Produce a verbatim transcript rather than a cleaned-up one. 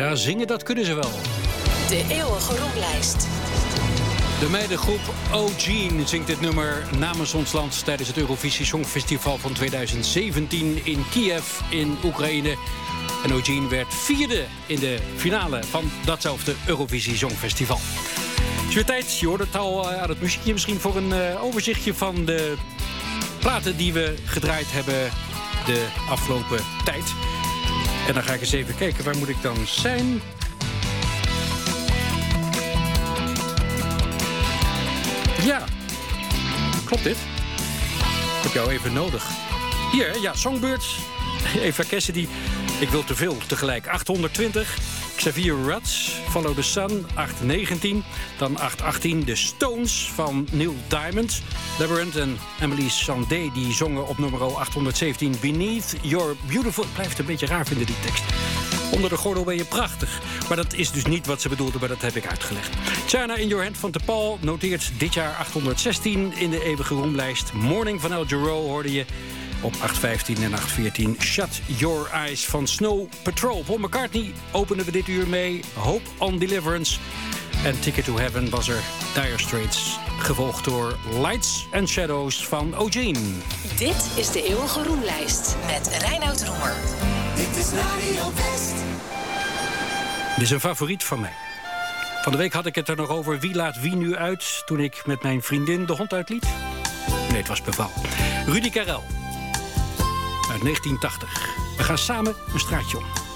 Ja, zingen dat kunnen ze wel. De eeuwige roemlijst. De meidengroep O'Gene zingt dit nummer namens ons land tijdens het Eurovisie Songfestival van tweeduizend zeventien in Kiev in Oekraïne. En O'Gene werd vierde in de finale van datzelfde Eurovisie Songfestival. Het is weer tijd, je hoort het al aan het muziekje misschien, voor een uh, overzichtje van de platen die we gedraaid hebben de afgelopen tijd. En dan ga ik eens even kijken, waar moet ik dan zijn? Ja, klopt dit? Ik heb jou even nodig. Hier, ja, Songbird, Eva Cassidy. Ik wil te veel tegelijk. achthonderdtwintig. Xavier Rutz, Follow the Sun, acht negentien. Dan acht achttien, The Stones van Neil Diamond. Labyrinth en Emily Sandé die zongen op nummer achthonderdzeventien... Beneath Your Beautiful... Ik blijf het een beetje raar vinden, die tekst. Onder de gordel ben je prachtig. Maar dat is dus niet wat ze bedoelde, maar dat heb ik uitgelegd. China in Your Hand van T'Pol noteert dit jaar achthonderdzestien... in de eeuwige roemlijst. Morning van El Giro hoorde je op acht vijftien en acht veertien. Shut Your Eyes van Snow Patrol. Paul McCartney openen we dit uur mee. Hope on Deliverance. En Ticket to Heaven was er Dire Straits. Gevolgd door Lights and Shadows van O'Gene. Dit is de eeuwige roemlijst met Reinoud Roemer. Dit is Radio West. Dit is een favoriet van mij. Van de week had ik het er nog over wie laat wie nu uit... toen ik met mijn vriendin de hond uitliet. Nee, het was Beval. Rudy Karel. Uit negentien tachtig. We gaan samen een straatje om.